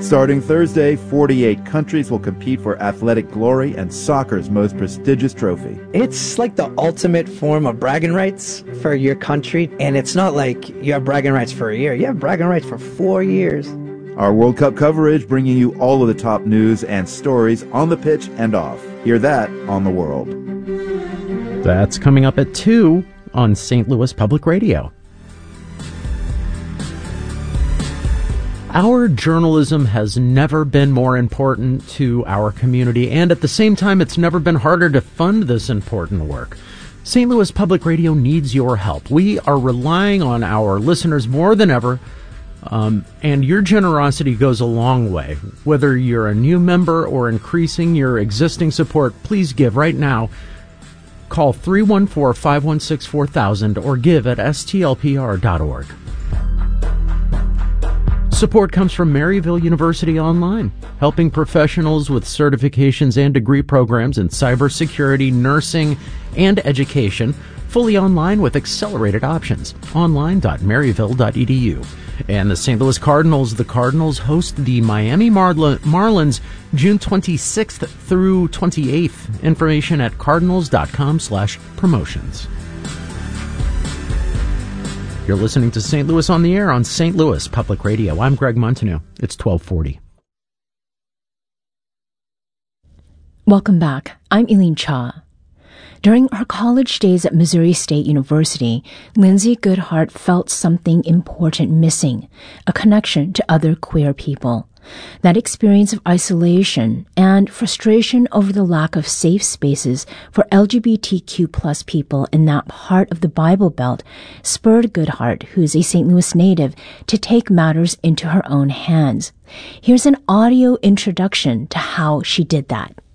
Starting Thursday, 48 countries will compete for athletic glory and soccer's most prestigious trophy. It's like the ultimate form of bragging rights for your country, and it's not like you have bragging rights for a year. You have bragging rights for 4 years. Our World Cup coverage bringing you all of the top news and stories on the pitch and off. Hear that on The World. That's coming up at 2 on St. Louis Public Radio. Our journalism has never been more important to our community, and at the same time, it's never been harder to fund this important work. St. Louis Public Radio needs your help. We are relying on our listeners more than ever, and your generosity goes a long way. Whether you're a new member or increasing your existing support, please give right now. Call 314-516-4000 or give at stlpr.org. Support comes from Maryville University Online, helping professionals with certifications and degree programs in cybersecurity, nursing, and education, fully online with accelerated options. online.maryville.edu. And the St. Louis Cardinals. The Cardinals host the Miami Marlins June 26th through 28th. Information at cardinals.com/promotions. You're listening to St. Louis on the Air on St. Louis Public Radio. I'm Greg Montaneau. It's 1240. Welcome back. I'm Eileen Cha. During her college days at Missouri State University, Lindsay Goodhart felt something important missing, a connection to other queer people. That experience of isolation and frustration over the lack of safe spaces for LGBTQ+ people in that part of the Bible Belt spurred Goodhart, who's a St. Louis native, to take matters into her own hands. Here's an audio introduction to how she did that.